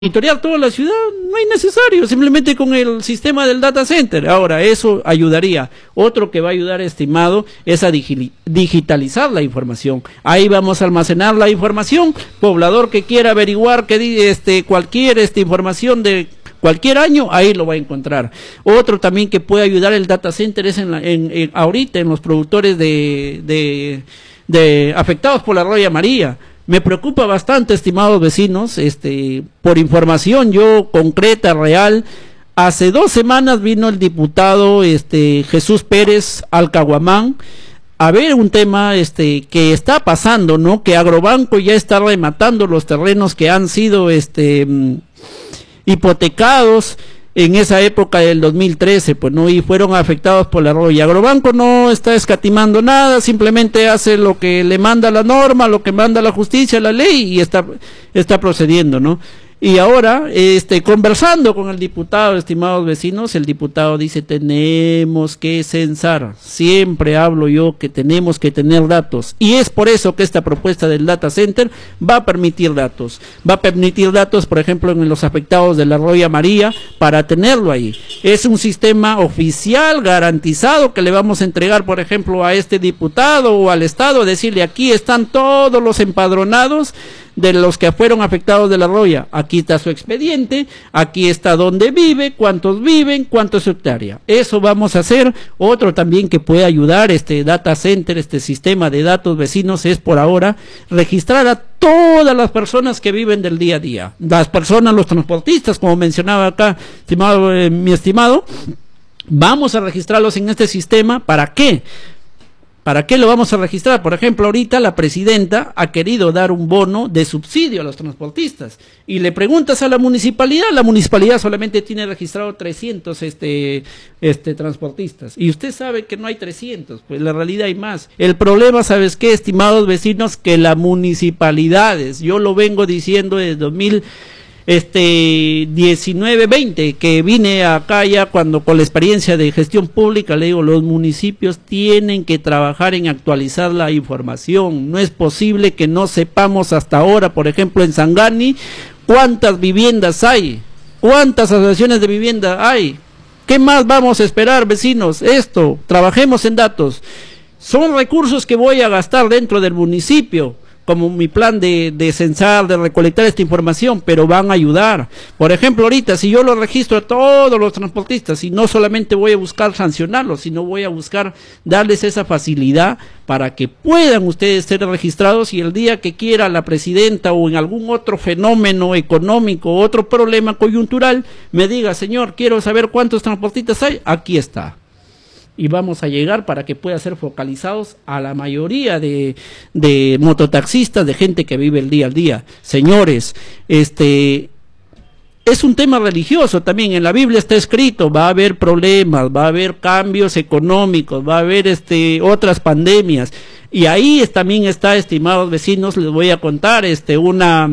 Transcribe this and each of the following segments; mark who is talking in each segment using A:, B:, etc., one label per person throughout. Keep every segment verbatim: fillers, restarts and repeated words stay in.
A: monitorear toda la ciudad, no es necesario, simplemente con el sistema del data center. Ahora, eso ayudaría. Otro que va a ayudar, estimado, es a digi digitalizar la información. Ahí vamos a almacenar la información. Poblador que quiera averiguar que este, cualquier esta información de cualquier año, ahí lo va a encontrar. Otro también que puede ayudar el data center es en, la, en, en ahorita en los productores de, de, de afectados por la Roya María. Me preocupa bastante, estimados vecinos, este, por información yo concreta, real. Hace dos semanas vino el diputado este, Jesús Pérez al Caguamán a ver un tema este, que está pasando, ¿no? Que Agrobanco ya está rematando los terrenos que han sido este, hipotecados en esa época del dos mil trece, pues no, y fueron afectados por la Roya. Agrobanco no está escatimando nada, simplemente hace lo que le manda la norma, lo que manda la justicia, la ley, y está, está procediendo, ¿no? Y ahora, este, conversando con el diputado, estimados vecinos, el diputado dice, tenemos que censar. Siempre hablo yo que tenemos que tener datos. Y es por eso que esta propuesta del data center va a permitir datos. Va a permitir datos, por ejemplo, en los afectados de la Roya María, para tenerlo ahí. Es un sistema oficial, garantizado, que le vamos a entregar, por ejemplo, a este diputado o al Estado, decirle, aquí están todos los empadronados de los que fueron afectados de la Roya. Aquí está su expediente, aquí está dónde vive, cuántos viven, cuánto es su hectárea. Eso vamos a hacer. Otro también que puede ayudar este data center, este sistema de datos vecinos, es por ahora registrar a todas las personas que viven del día a día. Las personas, los transportistas, como mencionaba acá, estimado, eh, mi estimado, vamos a registrarlos en este sistema. ¿Para qué? ¿Para qué lo vamos a registrar? Por ejemplo, ahorita la presidenta ha querido dar un bono de subsidio a los transportistas y le preguntas a la municipalidad, la municipalidad solamente tiene registrado trescientos este, este, transportistas, y usted sabe que no hay trescientos, pues la realidad hay más. El problema, ¿sabes qué, estimados vecinos? Que las municipalidades, yo lo vengo diciendo desde dos mil este diecinueve veinte, que vine acá ya cuando con la experiencia de gestión pública, le digo, los municipios tienen que trabajar en actualizar la información. No es posible que no sepamos hasta ahora, por ejemplo, en Sangani, cuántas viviendas hay, cuántas asociaciones de vivienda hay. ¿Qué más vamos a esperar, vecinos? Esto, trabajemos en datos. Son recursos que voy a gastar dentro del municipio, como mi plan de, de censar, de recolectar esta información, pero van a ayudar. Por ejemplo, ahorita, si yo lo registro a todos los transportistas, y no solamente voy a buscar sancionarlos, sino voy a buscar darles esa facilidad para que puedan ustedes ser registrados, y el día que quiera la presidenta o en algún otro fenómeno económico, otro problema coyuntural, me diga, señor, quiero saber cuántos transportistas hay, aquí está. Y vamos a llegar para que pueda ser focalizados a la mayoría de, de mototaxistas, de gente que vive el día al día. Señores, este es un tema religioso también. En la Biblia está escrito, va a haber problemas, va a haber cambios económicos, va a haber este otras pandemias. Y ahí es, también está, estimados vecinos, les voy a contar este una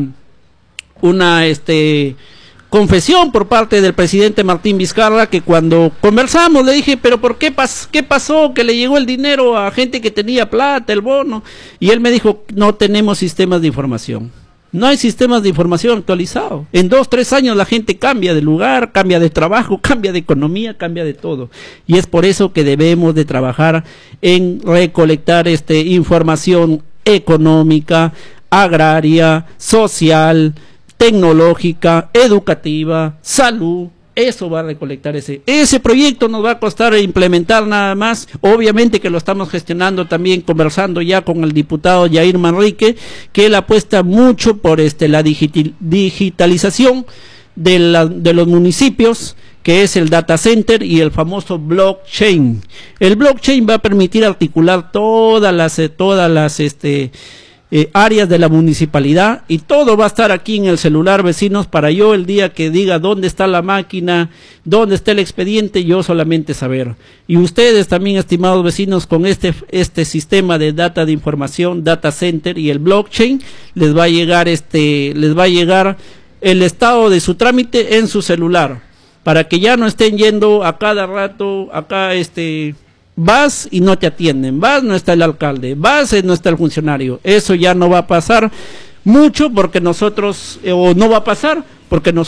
A: una este confesión por parte del presidente Martín Vizcarra, que cuando conversamos le dije, pero ¿por qué, pas qué pasó? Que le llegó el dinero a gente que tenía plata, el bono, y él me dijo, no tenemos sistemas de información, no hay sistemas de información actualizados. En dos, tres años la gente cambia de lugar, cambia de trabajo, cambia de economía, cambia de todo, y es por eso que debemos de trabajar en recolectar este información económica, agraria, social, tecnológica, educativa, salud. Eso va a recolectar ese, ese proyecto. Nos va a costar implementar nada más, obviamente que lo estamos gestionando también, conversando ya con el diputado Yair Manrique, que él apuesta mucho por este la digital, digitalización de, la, de los municipios, que es el data center y el famoso blockchain. El blockchain va a permitir articular todas las, todas las, este, Eh, áreas de la municipalidad, y todo va a estar aquí en el celular, vecinos, para yo el día que diga dónde está la máquina, dónde está el expediente, yo solamente saber. Y ustedes también, estimados vecinos, con este este sistema de data de información, data center y el blockchain, les va a llegar este les va a llegar el estado de su trámite en su celular, para que ya no estén yendo a cada rato acá este vas y no te atienden, vas, no está el alcalde, vas y no está el funcionario. Eso ya no va a pasar mucho, porque nosotros, eh, o no va a pasar, porque nos